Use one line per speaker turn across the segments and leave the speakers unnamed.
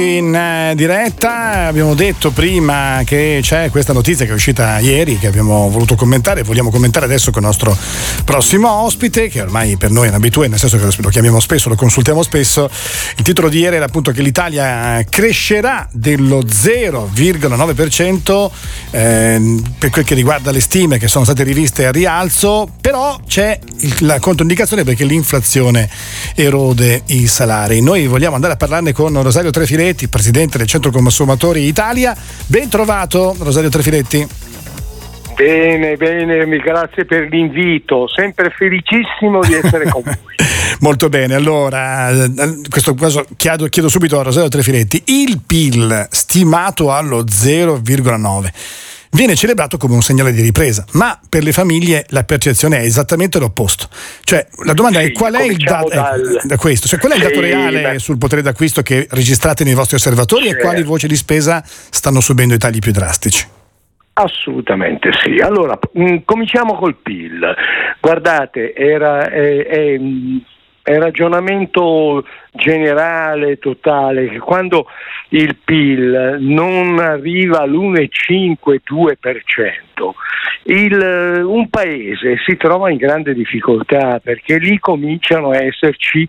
In diretta abbiamo detto prima che c'è questa notizia che è uscita ieri, che abbiamo voluto commentare e vogliamo commentare adesso con il nostro prossimo ospite, che ormai per noi è un abitué, nel senso che lo chiamiamo spesso, lo consultiamo spesso. Il titolo di ieri era appunto che l'Italia crescerà dello 0,9% per quel che riguarda le stime che sono state riviste a rialzo, però c'è la controindicazione perché l'inflazione erode i salari. Noi vogliamo andare a parlarne con Rosario Trefiletti, presidente del Centro Consumatori Italia. Ben trovato, Rosario Trefiletti.
Bene, grazie per l'invito, sempre felicissimo di essere con voi.
Molto bene, allora, in questo caso chiedo subito a Rosario Trefiletti, il PIL stimato allo 0,9 viene celebrato come un segnale di ripresa, ma per le famiglie la percezione è esattamente l'opposto. Cioè, la domanda è qual è il dato da questo? Cioè, qual è il dato reale sul potere d'acquisto che registrate nei vostri osservatori e quali voci di spesa stanno subendo i tagli più drastici?
Assolutamente sì. Allora, cominciamo col PIL. Guardate, è ragionamento generale, totale, che quando il PIL non arriva all'1,5-2%, un paese si trova in grande difficoltà, perché lì cominciano a esserci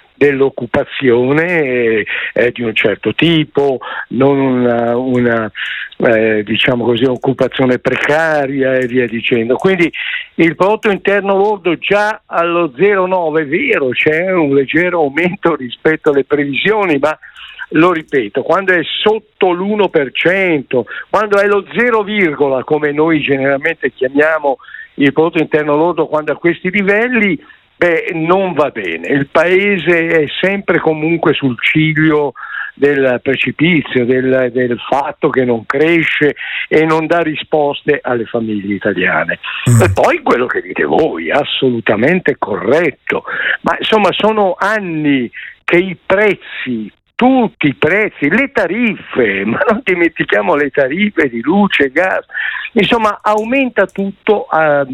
dell'occupazione di un certo tipo, non una diciamo così, occupazione precaria e via dicendo. Quindi il prodotto interno lordo già allo 0,9 è vero, c'è un leggero aumento rispetto alle previsioni, ma lo ripeto, quando è sotto l'1%, quando è lo 0, come noi generalmente chiamiamo il prodotto interno lordo, quando a questi livelli, non va bene. Il paese è sempre comunque sul ciglio del precipizio, del fatto che non cresce e non dà risposte alle famiglie italiane. E poi quello che dite voi, assolutamente corretto, ma insomma sono anni che i prezzi, tutti i prezzi, le tariffe, ma non dimentichiamo le tariffe di luce, gas, insomma aumenta tutto a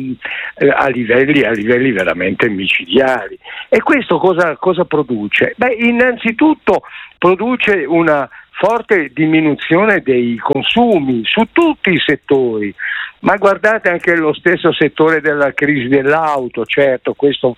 livelli veramente micidiali. E questo cosa produce? Innanzitutto produce una forte diminuzione dei consumi su tutti i settori, ma guardate anche lo stesso settore della crisi dell'auto. Certo, questo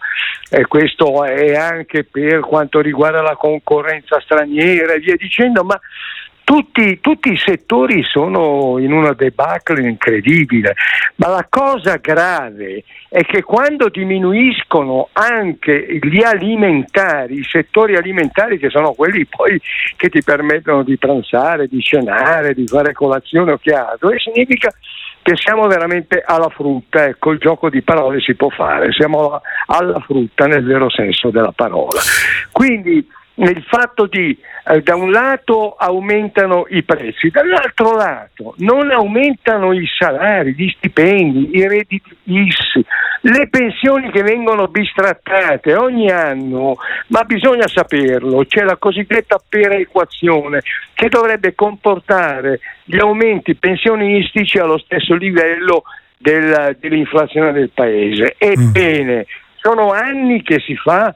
è anche per quanto riguarda la concorrenza straniera e via dicendo, ma tutti i settori sono in una debacle incredibile. Ma la cosa grave è che quando diminuiscono anche gli alimentari, i settori alimentari, che sono quelli poi che ti permettono di pranzare, di cenare, di fare colazione o che altro, e significa che siamo veramente alla frutta. Ecco, il gioco di parole si può fare, siamo alla frutta nel vero senso della parola. Quindi il fatto di da un lato aumentano i prezzi, dall'altro lato non aumentano i salari, gli stipendi, i redditi IS, le pensioni che vengono bistrattate ogni anno, ma bisogna saperlo, c'è la cosiddetta perequazione che dovrebbe comportare gli aumenti pensionistici allo stesso livello dell'inflazione del paese. Ebbene, sono anni che si fa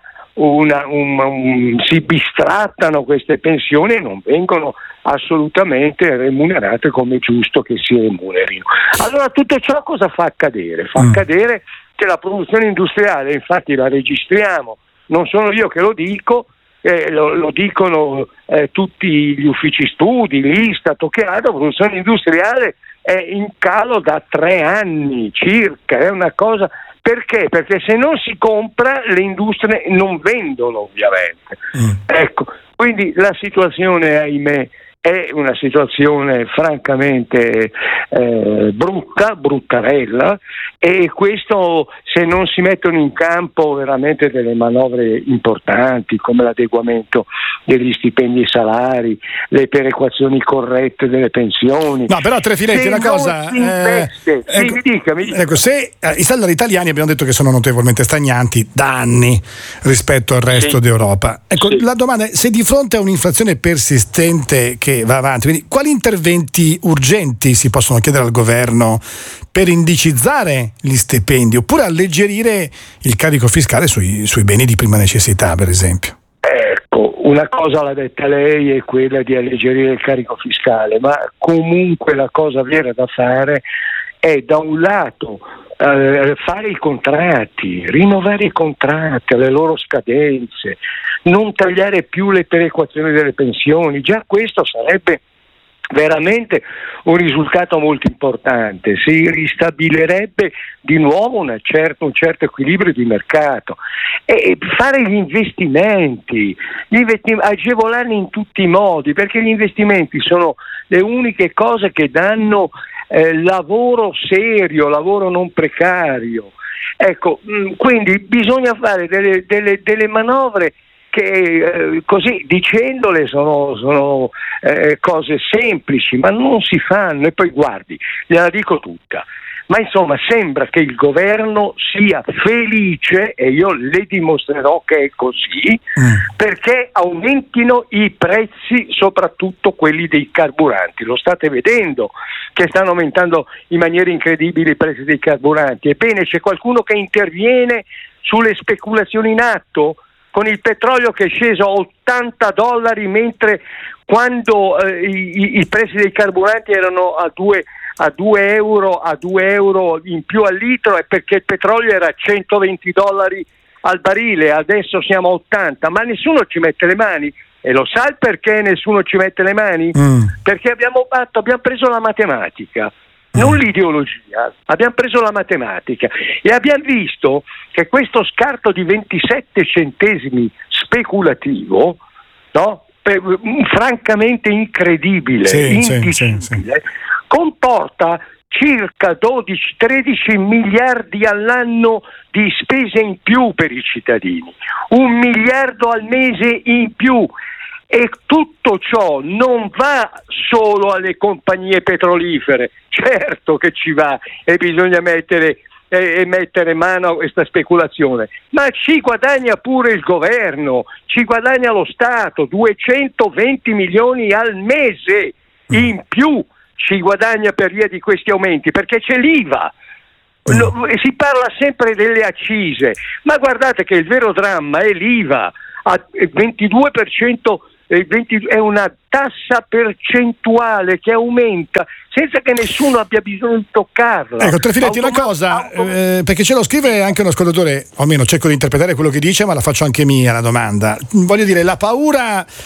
si bistrattano queste pensioni e non vengono assolutamente remunerate come è giusto che si remunerino. Allora tutto ciò cosa fa accadere? Fa accadere che la produzione industriale, infatti la registriamo, non sono io che lo dico, lo dicono tutti gli uffici studi, l'Istat, che la produzione industriale è in calo da 3 anni circa, è una cosa. Perché? Perché se non si compra le industrie non vendono, ovviamente. Ecco, quindi la situazione, ahimè, è una situazione francamente bruttarella, e questo, se non si mettono in campo veramente delle manovre importanti come l'adeguamento degli stipendi e salari, le perequazioni corrette delle pensioni.
No, però Trefiletti, una cosa,
mi dica.
Ecco, se i salari italiani abbiamo detto che sono notevolmente stagnanti da anni rispetto al resto d'Europa. Ecco, la domanda è: se di fronte a un'inflazione persistente che va avanti, quindi quali interventi urgenti si possono chiedere al governo per indicizzare gli stipendi oppure alleggerire il carico fiscale sui beni di prima necessità, per esempio?
Ecco, una cosa l'ha detta lei, è quella di alleggerire il carico fiscale, ma comunque la cosa vera da fare è, da un lato, fare i contratti, rinnovare i contratti alle loro scadenze, non tagliare più le perequazioni delle pensioni. Già questo sarebbe veramente un risultato molto importante, si ristabilirebbe di nuovo un certo equilibrio di mercato, e fare gli investimenti, agevolarli in tutti i modi, perché gli investimenti sono le uniche cose che danno lavoro serio, lavoro non precario. Ecco, quindi bisogna fare delle manovre che così dicendole sono cose semplici, ma non si fanno. E poi guardi, gliela dico tutta, ma insomma sembra che il governo sia felice, e io le dimostrerò che è così, perché aumentino i prezzi, soprattutto quelli dei carburanti. Lo state vedendo che stanno aumentando in maniera incredibile i prezzi dei carburanti. Ebbene, c'è qualcuno che interviene sulle speculazioni in atto, con il petrolio che è sceso a $80, mentre quando i prezzi dei carburanti erano a 2 euro in più al litro, è perché il petrolio era a $120 al barile, adesso siamo a 80, ma nessuno ci mette le mani. E lo sa il perché nessuno ci mette le mani? Perché abbiamo preso la matematica, non l'ideologia, abbiamo preso la matematica e abbiamo visto che questo scarto di 27 centesimi speculativo, no? Francamente incredibile, indicibile, comporta circa 12-13 miliardi all'anno di spese in più per i cittadini, 1 miliardo al mese in più. E tutto ciò non va solo alle compagnie petrolifere, certo che ci va e bisogna mettere mano a questa speculazione, ma ci guadagna pure il governo, ci guadagna lo Stato, 220 milioni al mese in più ci guadagna per via di questi aumenti, perché c'è l'IVA. Si parla sempre delle accise, ma guardate che il vero dramma è l'IVA, a 22%. È una tassa percentuale che aumenta senza che nessuno abbia bisogno di toccarla.
Ecco, Trefiletti, una cosa, perché ce lo scrive anche un ascoltatore, o almeno cerco di interpretare quello che dice, ma la faccio anche mia la domanda. Voglio dire, la paura